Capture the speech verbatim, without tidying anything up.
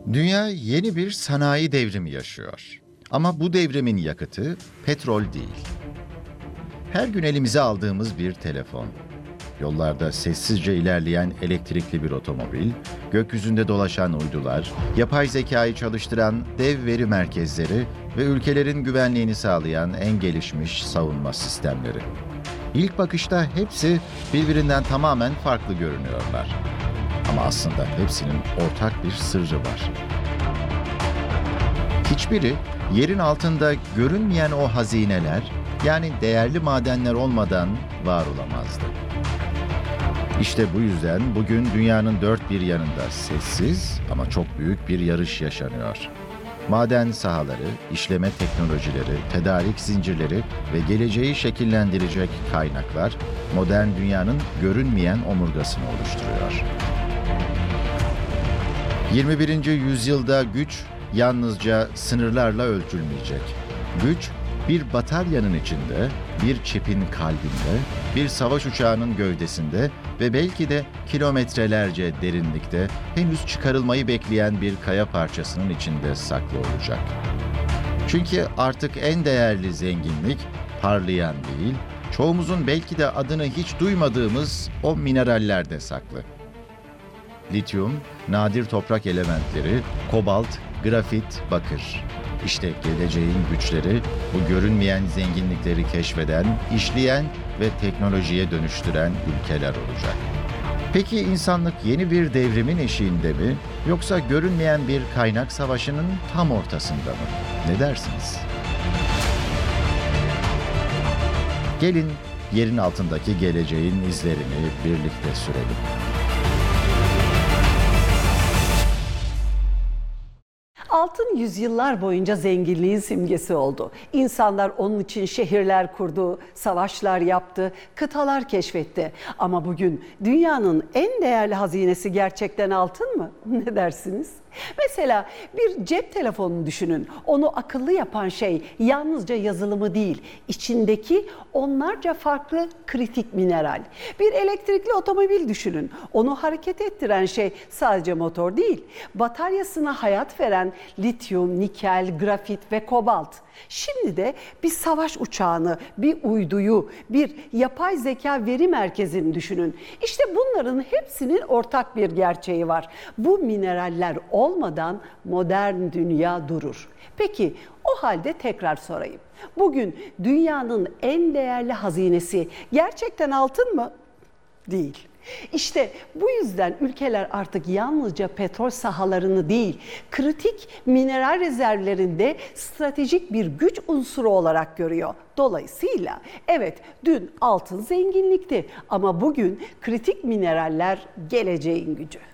Dünya yeni bir sanayi devrimi yaşıyor. Ama bu devrimin yakıtı petrol değil. Her gün elimize aldığımız bir telefon, yollarda sessizce ilerleyen elektrikli bir otomobil, gökyüzünde dolaşan uydular, yapay zekayı çalıştıran dev veri merkezleri ve ülkelerin güvenliğini sağlayan en gelişmiş savunma sistemleri. İlk bakışta hepsi birbirinden tamamen farklı görünüyorlar. Ama aslında hepsinin ortak bir sırrı var. Hiçbiri yerin altında görünmeyen o hazineler, yani değerli madenler olmadan var olamazdı. İşte bu yüzden bugün dünyanın dört bir yanında sessiz ama çok büyük bir yarış yaşanıyor. Maden sahaları, işleme teknolojileri, tedarik zincirleri ve geleceği şekillendirecek kaynaklar modern dünyanın görünmeyen omurgasını oluşturuyor. yirmi birinci yüzyılda güç yalnızca sınırlarla ölçülmeyecek. Güç, bir bataryanın içinde, bir çipin kalbinde, bir savaş uçağının gövdesinde ve belki de kilometrelerce derinlikte henüz çıkarılmayı bekleyen bir kaya parçasının içinde saklı olacak. Çünkü artık en değerli zenginlik parlayan değil, çoğumuzun belki de adını hiç duymadığımız o minerallerde saklı. Lityum, nadir toprak elementleri, kobalt, grafit, bakır. İşte geleceğin güçleri bu görünmeyen zenginlikleri keşfeden, işleyen ve teknolojiye dönüştüren ülkeler olacak. Peki insanlık yeni bir devrimin eşiğinde mi, yoksa görünmeyen bir kaynak savaşının tam ortasında mı? Ne dersiniz? Gelin yerin altındaki geleceğin izlerini birlikte sürelim. Altın yüzyıllar boyunca zenginliğin simgesi oldu. İnsanlar onun için şehirler kurdu, savaşlar yaptı, kıtalar keşfetti. Ama bugün dünyanın en değerli hazinesi gerçekten altın mı? Ne dersiniz? Mesela bir cep telefonunu düşünün. Onu akıllı yapan şey yalnızca yazılımı değil, içindeki onlarca farklı kritik mineral. Bir elektrikli otomobil düşünün. Onu hareket ettiren şey sadece motor değil, bataryasına hayat veren lityum, nikel, grafit ve kobalt. Şimdi de bir savaş uçağını, bir uyduyu, bir yapay zeka veri merkezini düşünün. İşte bunların hepsinin ortak bir gerçeği var. Bu mineraller olmadan modern dünya durur. Peki o halde tekrar sorayım. Bugün dünyanın en değerli hazinesi gerçekten altın mı? Değil. İşte bu yüzden ülkeler artık yalnızca petrol sahalarını değil, kritik mineral rezervlerinde stratejik bir güç unsuru olarak görüyor. Dolayısıyla evet, dün altın zenginlikti ama bugün kritik mineraller geleceğin gücü.